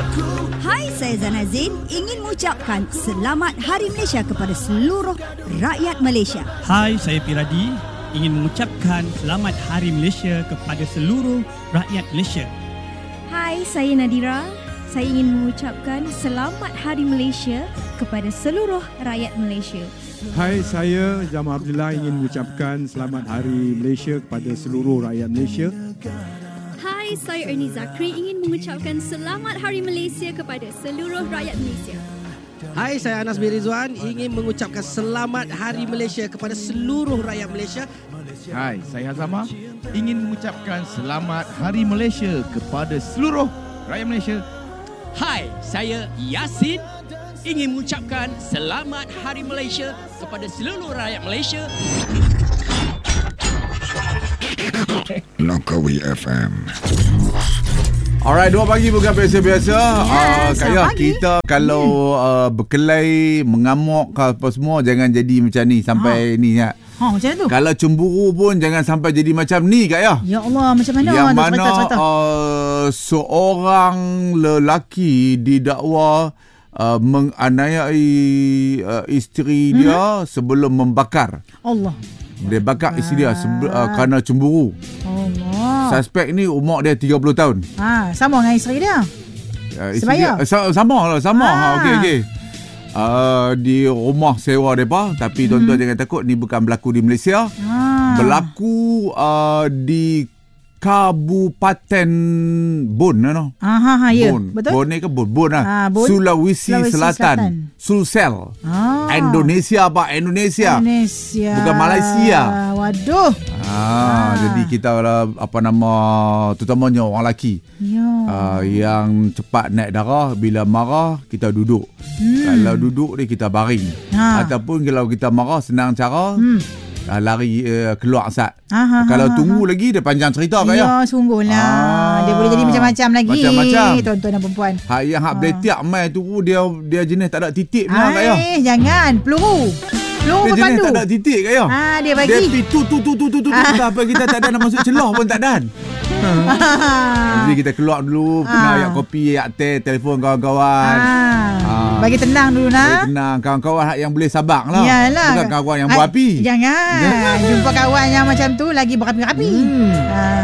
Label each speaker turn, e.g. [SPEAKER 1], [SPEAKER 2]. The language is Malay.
[SPEAKER 1] Hai, saya Zana Zain ingin mengucapkan Selamat Hari Malaysia kepada seluruh rakyat Malaysia.
[SPEAKER 2] Hai, saya Piradi ingin mengucapkan Selamat Hari Malaysia kepada seluruh rakyat Malaysia.
[SPEAKER 3] Hai, saya Nadira. Saya ingin mengucapkan Selamat Hari Malaysia kepada seluruh rakyat Malaysia.
[SPEAKER 4] Hai, saya Jamal Abdullah ingin mengucapkan Selamat Hari Malaysia kepada seluruh rakyat Malaysia.
[SPEAKER 5] Hai, saya Ernie Zakri ingin mengucapkan Selamat Hari Malaysia kepada seluruh rakyat Malaysia.
[SPEAKER 6] Hai, saya Anas bin Rizwan ingin mengucapkan Selamat Hari Malaysia kepada seluruh rakyat Malaysia.
[SPEAKER 7] Hai, saya Hazama ingin mengucapkan Selamat Hari Malaysia kepada seluruh rakyat Malaysia.
[SPEAKER 8] Hai, saya Yasin ingin mengucapkan Selamat Hari Malaysia kepada seluruh rakyat Malaysia.
[SPEAKER 9] Langkawi FM.
[SPEAKER 10] Alright, 2 pagi bukan biasa-biasa. Kaya kita kalau berkelai, mengamuk apa semua, jangan jadi macam ni sampai ni ya.
[SPEAKER 11] Macam tu.
[SPEAKER 10] Kalau cemburu pun jangan sampai jadi macam ni, Kak ya.
[SPEAKER 11] Ya Allah, macam mana?
[SPEAKER 10] Yang mana seorang lelaki didakwa menganiayai isteri dia sebelum membakar.
[SPEAKER 11] Allah.
[SPEAKER 10] Dia bakar isteri dia kerana cemburu.
[SPEAKER 11] Allah.
[SPEAKER 10] Suspek ni umur dia 30 tahun.
[SPEAKER 11] Sama dengan isteri dia. Sebaya.
[SPEAKER 10] Sama. Okey. Di rumah sewa mereka. Tapi tuan-tuan jangan takut, ni bukan berlaku di Malaysia. Berlaku di Kabupaten Bon.
[SPEAKER 11] Ya. Betul.
[SPEAKER 10] Bon ni ke Bon? Bon lah.
[SPEAKER 11] Bon.
[SPEAKER 10] Sulawesi Selatan. Sulsel. Indonesia. Bukan Malaysia.
[SPEAKER 11] Waduh.
[SPEAKER 10] Jadi kita terutamanya orang lelaki. Yang cepat naik darah, bila marah kita duduk. Kalau duduk ni kita baring. Ataupun kalau kita marah, senang cara lari keluar asap. Kalau tunggu lagi dia panjang cerita, Kak ya.
[SPEAKER 11] Ya, sungguhlah. Dia boleh jadi macam-macam lagi.
[SPEAKER 10] Macam-macam.
[SPEAKER 11] Tuan-tuan dan perempuan.
[SPEAKER 10] Yang hak beletak mai tu dia jenis tak ada titik punya, Kak ya.
[SPEAKER 11] Jangan. Peluru
[SPEAKER 10] dia jenis tak ada titik, Kak ya.
[SPEAKER 11] Dia bagi.
[SPEAKER 10] Dia tu. Apa kita tak ada nak masuk celah pun tak ada. Jadi kita keluar dulu, kena ayak kopi, ayak teh, telefon kawan-kawan.
[SPEAKER 11] Bagi tenang dulu nak.
[SPEAKER 10] Bagi tenang, kawan-kawan yang boleh sabar lah.
[SPEAKER 11] Yalah.
[SPEAKER 10] Bukan kawan yang berapi.
[SPEAKER 11] Jangan. Jumpa kawan yang macam tu lagi berapi-api.